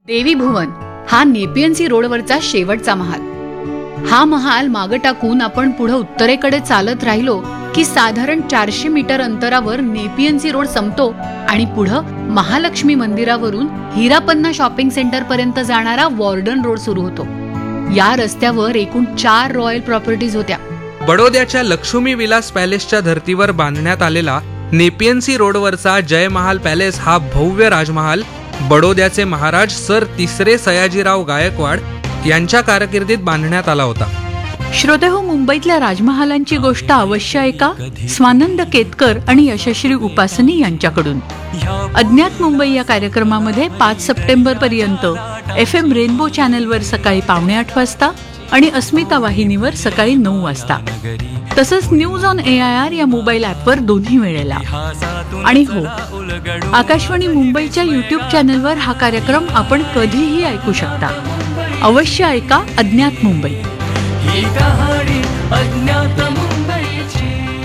देवी भुवन हा नेपियन्सी रोडवरचा शेवटचा महाल. हा महाल मागं टाकून आपण पुढे उत्तरेकडे चालत राहिलो की साधारण 400 मीटर अंतरावर नेपियन्सी रोड संपतो आणि पुढं महालक्ष्मी मंदिरावरून हिरापन्ना शॉपिंग सेंटर पर्यंत जाणारा वॉर्डन रोड सुरू होतो. या रस्त्यावर एकूण 4 रॉयल प्रॉपर्टीज होत्या. बडोद्याच्या लक्ष्मी विलास पॅलेसच्या धर्तीवर बांधण्यात आलेला नेपियन्सी रोडवरचा जय महाल पॅलेस हा भव्य राजमहाल बडोद्याचे महाराज सर तिसरे सयाजीराव गायकवाड यांच्या कारकिर्दीत बांधण्यात आला होता. श्रोतेहो, मुंबईतल्या राजमहालांची गोष्ट अवश्य ऐका स्वानंद केतकर आणि यशश्री उपासनी यांच्याकडून. अज्ञात मुंबई या कार्यक्रमामध्ये 5 सप्टेंबर पर्यंत FM रेनबो चॅनलवर सकाळी 7:45 वाजता आणि अस्मिता वाहिनीवर सकाळी 9 वाजता, तसंच न्यूज ऑन AIR या मोबाईल ॲपवर दोन्ही वेळेला. आणि हो, आकाशवाणी मुंबईच्या YouTube चॅनलवर हा कार्यक्रम आपण कधीही ऐकू शकता. अवश्य ऐका अज्ञात मुंबई. ही कहाणी अज्ञात मुंबईची.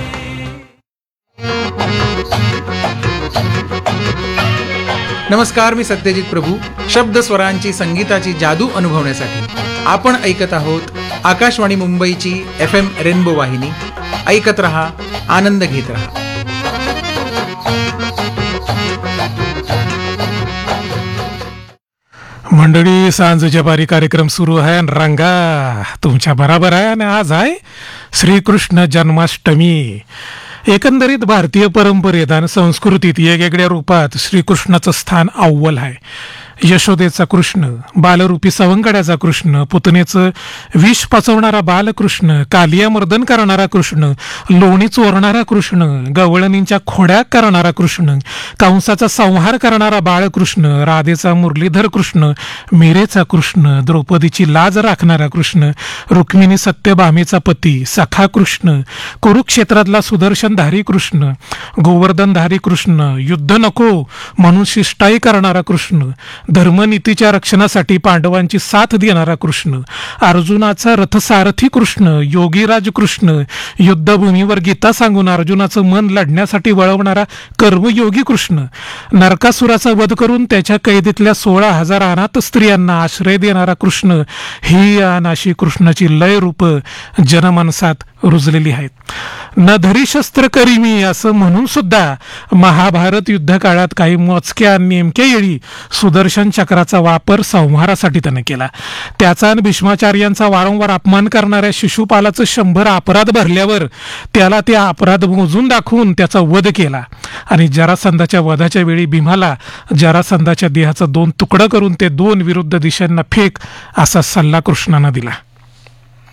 नमस्कार, मी सत्यजित प्रभू. शब्द स्वरांची संगीताची जादू अनुभवण्यासाठी आपण ऐकत आहोत आकाशवाणी मुंबईची FM रेनबो वाहिनी. ऐकत रहा, आनंद घेत रहा. मंडळी, सांजच्या पारी कार्यक्रम सुरू आहे आणि रंगा तुमच्या बराबर आहे. आणि आज आहे श्रीकृष्ण जन्माष्टमी. एकंदरीत भारतीय परंपरेत आणि संस्कृतीत वेगवेगळ्या रूपात श्रीकृष्णाचं स्थान अव्वल आहे. यशोदेचा कृष्ण, बालरूपी सवंगड्याचा कृष्ण, पुतनेचं विष पचवणारा बालकृष्ण, कालिया मर्दन करणारा कृष्ण, लोणी चोरणारा कृष्ण, गवळणींच्या खोड्या करणारा कृष्ण, कंसाचा संहार करणारा बाळकृष्ण, राधेचा मुरलीधर कृष्ण, मीरेचा कृष्ण, द्रौपदीची लाज राखणारा कृष्ण, रुक्मिणी सत्यभामेचा पती सखा कृष्ण, कुरुक्षेत्रातला सुदर्शनधारी कृष्ण, गोवर्धनधारी कृष्ण, युद्ध नको म्हणून शिष्टाई करणारा कृष्ण, धर्मनीतीच्या रक्षणासाठी पांडवांची साथ देणारा कृष्ण, अर्जुनाचा रथसारथी कृष्ण, योगीराज कृष्ण, युद्धभूमीवर गीता सांगून अर्जुनाचं मन लढण्यासाठी वळवणारा कर्मयोगी कृष्ण, नरकासुराचा वध करून त्याच्या कैदेतल्या 16,000 अनाथ स्त्रियांना आश्रय देणारा कृष्ण, ही अनाशी कृष्णाची लय रूप जनमानसात रुजलेली आहेत. न धरी शस्त्र करी मी असं म्हणून सुद्धा महाभारत युद्ध काळात काही मोजक्या नेमक्या येळी सुदर्शन चक्राचा वापर संहारासाठी त्याने केला. त्याचा आणि भीष्माचार्यांचा वारंवार अपमान करणाऱ्या शिशुपालाचं 100 अपराध भरल्यावर त्याला ते अपराध मोजून दाखवून त्याचा वध केला. आणि जरासंधाच्या वधाच्या वेळी भीमाला जरासंधाच्या देहाचा 2 तुकडं करून ते 2 विरुद्ध दिशांना फेक असा सल्ला कृष्णानं दिला.